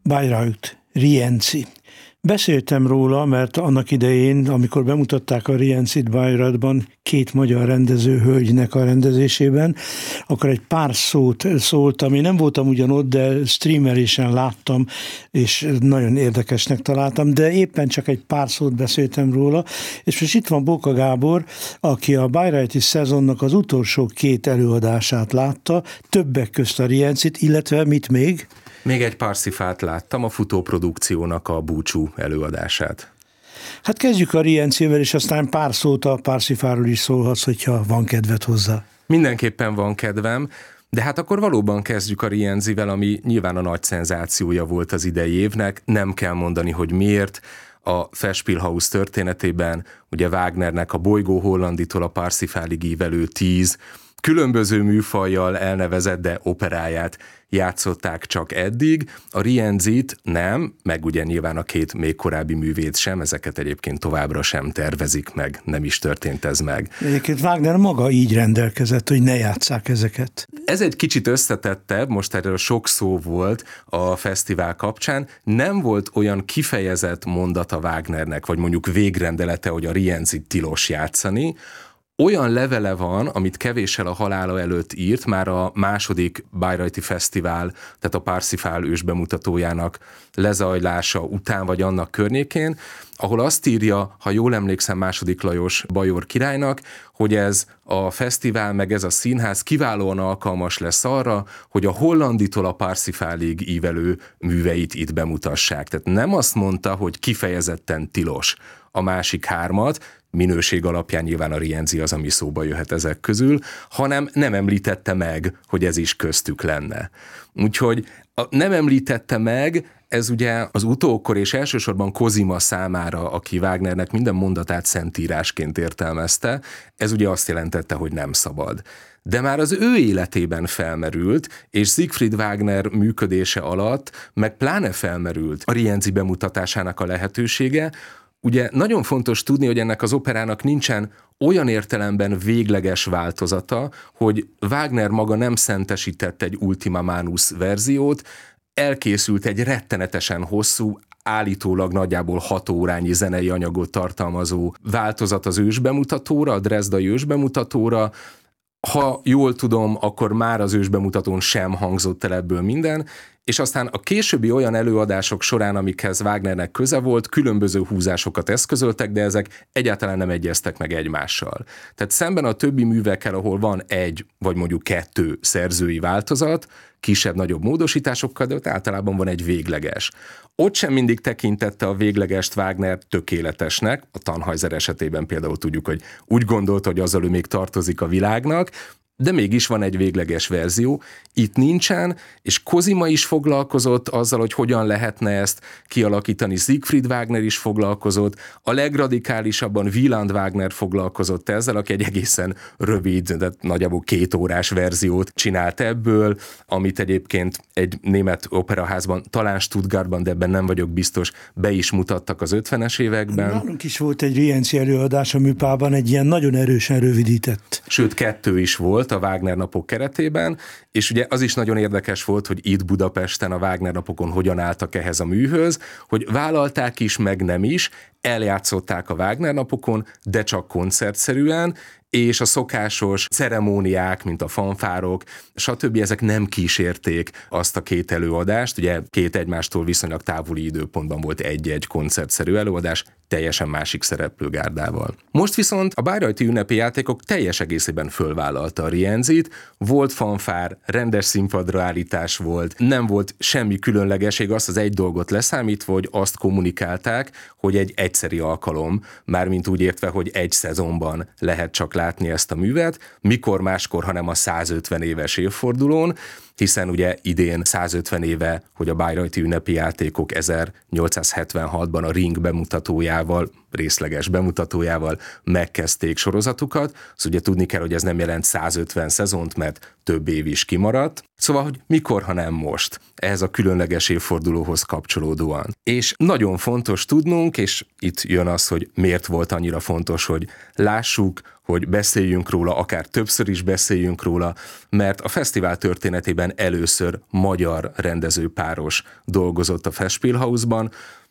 Bayreuth, Rienzi. Beszéltem róla, mert annak idején, amikor bemutatták a Rienzit Bayreuthban két magyar rendező hölgynek a rendezésében, akkor egy pár szót szóltam. Én nem voltam ugyan ott, de streamelésen láttam, és nagyon érdekesnek találtam, de éppen csak egy pár szót beszéltem róla, és most itt van Bóka Gábor, aki a Bayreuthi szezonnak az utolsó két előadását látta, többek közt a Rienzit, illetve mit még? Még egy Parsifalt láttam, a futóprodukciónak a búcsú előadását. Hát kezdjük a Rienzivel, és aztán pár szót a Parsifalról is szólhatsz, hogyha van kedved hozzá. Mindenképpen van kedvem, de hát akkor valóban kezdjük a Rienzivel, ami nyilván a nagy szenzációja volt az idei évnek. Nem kell mondani, hogy miért. A Festspielhaus történetében ugye Wagnernek a Bolygó Hollanditól a Parsifalig ívelő 10 különböző műfajjal elnevezett, de operáját játszották csak eddig. A Rienzit nem, meg ugye nyilván a két még korábbi művét sem, ezeket egyébként továbbra sem tervezik meg, nem is történt ez meg. Egyébként Wagner maga így rendelkezett, hogy ne játsszák ezeket. Ez egy kicsit összetettebb, most erről sok szó volt a fesztivál kapcsán, nem volt olyan kifejezett mondata Wagnernek, vagy mondjuk végrendelete, hogy a Rienzit tilos játszani. Olyan levele van, amit kevéssel a halála előtt írt, már a második Bayreuthi Fesztivál, tehát a Parsifal ősbemutatójának lezajlása után vagy annak környékén, ahol azt írja, ha jól emlékszem, II. Lajos bajor királynak, hogy ez a fesztivál meg ez a színház kiválóan alkalmas lesz arra, hogy a Hollanditól a Parsifalig ívelő műveit itt bemutassák. Tehát nem azt mondta, hogy kifejezetten tilos a másik hármat, minőség alapján nyilván a Rienzi az, ami szóba jöhet ezek közül, hanem nem említette meg, hogy ez is köztük lenne. Úgyhogy nem említette meg, ez ugye az utókor és elsősorban Cosima számára, aki Wagnernek minden mondatát szentírásként értelmezte, ez ugye azt jelentette, hogy nem szabad. De már az ő életében felmerült, és Siegfried Wagner működése alatt meg pláne felmerült a Rienzi bemutatásának a lehetősége. Ugye nagyon fontos tudni, hogy ennek az operának nincsen olyan értelemben végleges változata, hogy Wagner maga nem szentesített egy ultima manus verziót, elkészült egy rettenetesen hosszú, állítólag nagyjából 6 órányi zenei anyagot tartalmazó változat az ősbemutatóra, a drezdai ősbemutatóra. Ha jól tudom, akkor már az ősbemutatón sem hangzott el ebből minden, és aztán a későbbi olyan előadások során, amikhez Wagnernek köze volt, különböző húzásokat eszközöltek, de ezek egyáltalán nem egyeztek meg egymással. Tehát szemben a többi művekkel, ahol van egy, vagy mondjuk 2 szerzői változat, kisebb-nagyobb módosításokkal, de ott általában van egy végleges. Ott sem mindig tekintette a véglegest Wagner tökéletesnek, a Tannhäuser esetében például tudjuk, hogy úgy gondolta, hogy azzal ő még tartozik a világnak, de mégis van egy végleges verzió, itt nincsen, és Cosima is foglalkozott azzal, hogy hogyan lehetne ezt kialakítani, Siegfried Wagner is foglalkozott, a legradikálisabban Wieland Wagner foglalkozott ezzel, aki egy egészen rövid, de nagyjából 2 órás verziót csinált ebből, amit egyébként egy német operaházban, talán Stuttgartban, de ebben nem vagyok biztos, be is mutattak az 50-es években. Nálunk is volt egy Rienzi előadás a műpában, egy ilyen nagyon erősen rövidített. Sőt, 2 is volt a Wagner napok keretében, és ugye az is nagyon érdekes volt, hogy itt Budapesten a Wagner napokon hogyan álltak ehhez a műhöz, hogy vállalták is, meg nem is, eljátszották a Wagner napokon, de csak koncertszerűen, és a szokásos ceremóniák, mint a fanfárok, stb. Ezek nem kísérték azt a 2 előadást, ugye 2 egymástól viszonylag távoli időpontban volt egy-egy koncertszerű előadás, teljesen másik szereplőgárdával. Most viszont a Bayreuthi ünnepi játékok teljes egészében fölvállalta a Rienzit, volt fanfár, rendes színpadra állítás volt, nem volt semmi különlegesség, azt az egy dolgot leszámítva, hogy azt kommunikálták, hogy egy egyszeri alkalom, mármint úgy értve, hogy egy szezonban lehet csak látni ezt a művet, mikor máskor, hanem a 150 éves évfordulón, hiszen ugye idén 150 éve, hogy a Bayreuthi ünnepi játékok 1876-ban a Ring bemutatójával, részleges bemutatójával megkezdték sorozatukat. Szóval ugye tudni kell, hogy ez nem jelent 150 szezont, mert több év is kimaradt. Szóval, hogy mikor, ha nem most, ehhez a különleges évfordulóhoz kapcsolódóan. És nagyon fontos tudnunk, és itt jön az, hogy miért volt annyira fontos, hogy lássuk, hogy beszéljünk róla, akár többször is beszéljünk róla, mert a fesztivál történetében évben először magyar rendezőpáros dolgozott a Festspielhausban.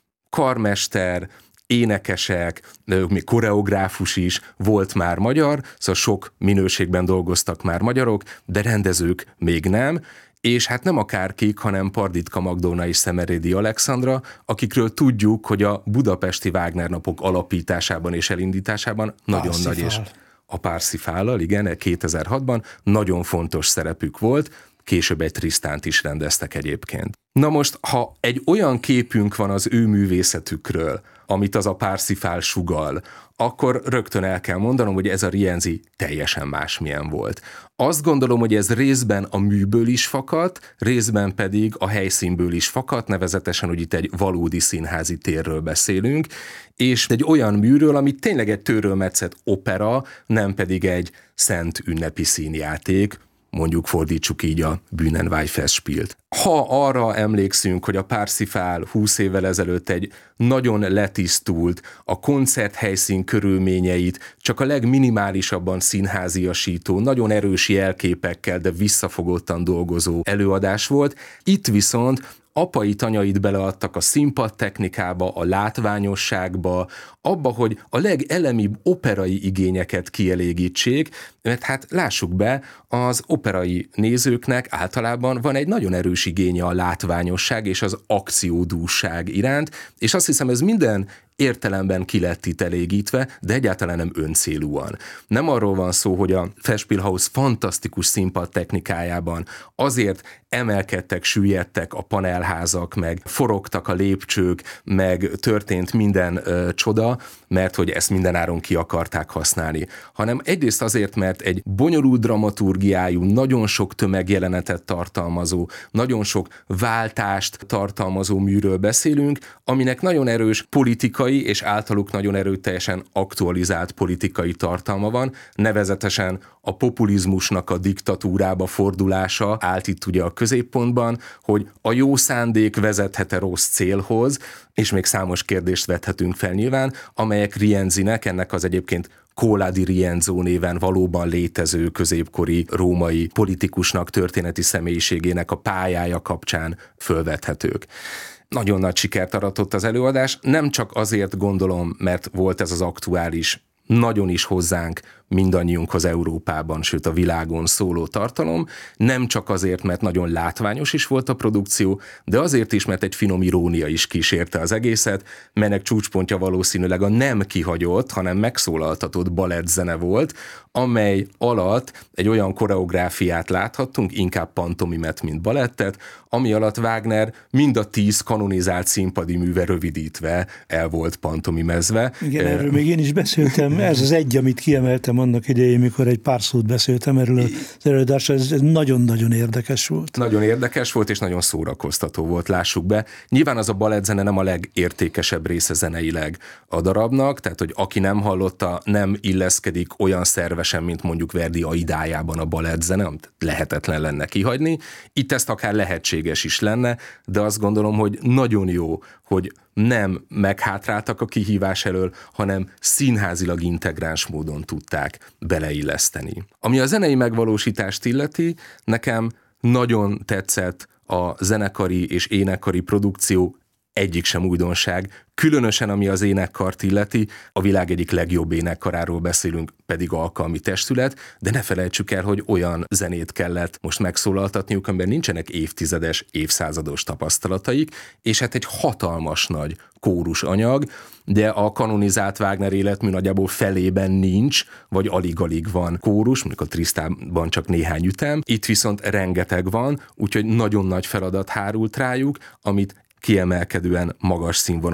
Karmester, énekesek, még koreográfus is volt már magyar, szóval sok minőségben dolgoztak már magyarok, de rendezők még nem, és hát nem akárkik, hanem Parditka Magdolna és Szemerédi Alexandra, akikről tudjuk, hogy a budapesti Wagner napok alapításában és elindításában nagyon nagy, és a Parsifállal, igen, 2006-ban nagyon fontos szerepük volt, később egy Tristánt is rendeztek egyébként. Na most, ha egy olyan képünk van az ő művészetükről, amit az a Parsifal sugall, akkor rögtön el kell mondanom, hogy ez a Rienzi teljesen másmilyen volt. Azt gondolom, hogy ez részben a műből is fakadt, részben pedig a helyszínből is fakadt, nevezetesen, hogy itt egy valódi színházi térről beszélünk, és egy olyan műről, ami tényleg egy tőről-metszett opera, nem pedig egy szent ünnepi színjáték, mondjuk fordítsuk így a Bühnenweih-Festspielt. Ha arra emlékszünk, hogy a Parsifal 20 évvel ezelőtt egy nagyon letisztult, a koncerthelyszín körülményeit csak a legminimálisabban színháziasító, nagyon erős jelképekkel, de visszafogottan dolgozó előadás volt, itt viszont apai tanyait beleadtak a színpad technikába, a látványosságba, abba, hogy a legelemibb operai igényeket kielégítsék, mert hát lássuk be, az operai nézőknek általában van egy nagyon erős igénye a látványosság és az akciódússág iránt, és azt hiszem, ez minden értelemben ki lett itt elégítve, de egyáltalán nem öncélúan. Nem arról van szó, hogy a Festspielhaus fantasztikus színpad technikájában azért emelkedtek, süllyedtek a panelházak, meg forogtak a lépcsők, meg történt minden csoda, mert hogy ezt mindenáron ki akarták használni, hanem egyrészt azért, mert egy bonyolult dramaturgiájú, nagyon sok tömegjelenetet tartalmazó, nagyon sok váltást tartalmazó műről beszélünk, aminek nagyon erős politikai és általuk nagyon erőteljesen aktualizált politikai tartalma van, nevezetesen a populizmusnak a diktatúrába fordulása állt itt ugye a középpontban, hogy a jó szándék vezethet-e rossz célhoz, és még számos kérdést vethetünk fel nyilván, amelyek Rienzinek, ennek az egyébként Cola di Rienzo néven valóban létező középkori római politikusnak, történeti személyiségének a pályája kapcsán fölvethetők. Nagyon nagy sikert aratott az előadás, nem csak azért gondolom, mert volt ez az aktuális, nagyon is hozzánk, mindannyiunkhoz Európában, sőt a világon szóló tartalom, nem csak azért, mert nagyon látványos is volt a produkció, de azért is, mert egy finom irónia is kísérte az egészet, melynek csúcspontja valószínűleg a nem kihagyott, hanem megszólaltatott balettzene volt, amely alatt egy olyan koreográfiát láthattunk, inkább pantomimet, mint balettet, ami alatt Wagner mind a 10 kanonizált színpadi műve rövidítve el volt pantomimezve. Igen, erről még én is beszéltem, ez az egy, amit kiemeltem annak idején, mikor egy pár szót beszéltem erről az előadásról, ez nagyon-nagyon érdekes volt. Nagyon érdekes volt, és nagyon szórakoztató volt, lássuk be. Nyilván az a balettzene nem a legértékesebb része zeneileg a darabnak, tehát, hogy aki nem hallotta, nem illeszkedik olyan szervesen, mint mondjuk Verdi Aidájában a balettzene, amit lehetetlen lenne kihagyni. Itt ezt akár lehetséges is lenne, de azt gondolom, hogy nagyon jó, hogy nem meghátráltak a kihívás elől, hanem színházilag integráns módon tudták beleilleszteni. Ami a zenei megvalósítást illeti, nekem nagyon tetszett a zenekari és énekkari produkció, egyik sem újdonság, különösen ami az énekkart illeti, a világ egyik legjobb énekkaráról beszélünk, pedig alkalmi testület, de ne felejtsük el, hogy olyan zenét kellett most megszólaltatniuk, amiben nincsenek évtizedes, évszázados tapasztalataik, és hát egy hatalmas nagy kórus anyag, de a kanonizált Wagner életmű nagyjából felében nincs, vagy alig-alig van kórus, mondjuk a Tristánban csak néhány ütem, itt viszont rengeteg van, úgyhogy nagyon nagy feladat hárult rájuk, amit kiemelkedően magas színvonalú